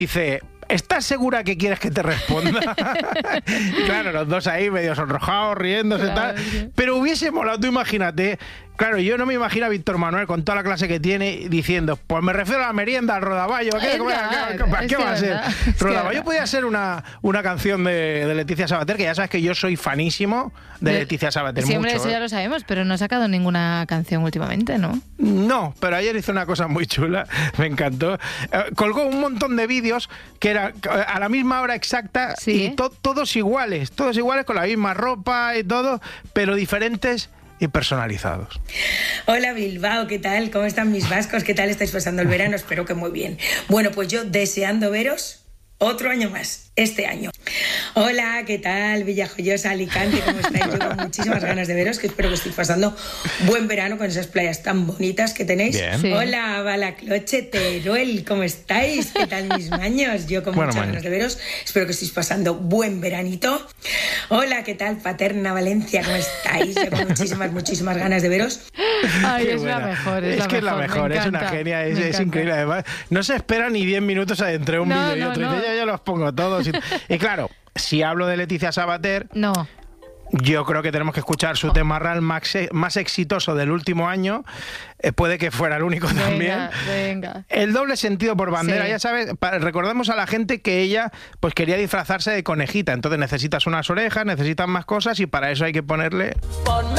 Dice, ¿estás segura que quieres que te responda? Claro, los dos ahí medio sonrojados, riéndose y tal. Pero hubiese molado, tú imagínate. Claro, yo no me imagino a Víctor Manuel con toda la clase que tiene diciendo, pues me refiero a la merienda, al rodaballo. ¿Qué va a ser? Rodaballo podía ser una canción de Leticia Sabater, que ya sabes que yo soy fanísimo de Leticia Sabater. Siempre eso ya lo sabemos, pero no ha sacado ninguna canción últimamente, ¿no? No, pero ayer hizo una cosa muy chula, me encantó. Colgó un montón de vídeos que eran a la misma hora exacta y todos iguales con la misma ropa y todo, pero diferentes y personalizados. Hola Bilbao, ¿qué tal? ¿Cómo están mis vascos? ¿Qué tal estáis pasando el verano? Espero que muy bien. Bueno, pues yo deseando veros otro año más, este año. Hola, ¿qué tal? Villajoyosa, Alicante, ¿cómo estáis? Yo con muchísimas ganas de veros, que espero que estéis pasando buen verano con esas playas tan bonitas que tenéis. Bien. Hola, Balacloche, Teruel, ¿cómo estáis? ¿Qué tal mis maños? Yo con muchas ganas de veros, espero que estéis pasando buen veranito. Hola, ¿qué tal? Paterna, Valencia, ¿cómo estáis? Yo con muchísimas ganas de veros. Ay, es la mejor, es que es la mejor, es una genia, es increíble. Además, no se espera ni 10 minutos entre un vídeo y otro. No. Yo los pongo todos. Y claro, si hablo de Leticia Sabater, yo creo que tenemos que escuchar su tema real más exitoso del último año. Puede que fuera el único también. Venga. El doble sentido por bandera. Ya sabes, recordemos a la gente que ella pues quería disfrazarse de conejita. Entonces necesitas unas orejas, necesitas más cosas y para eso hay que ponerle...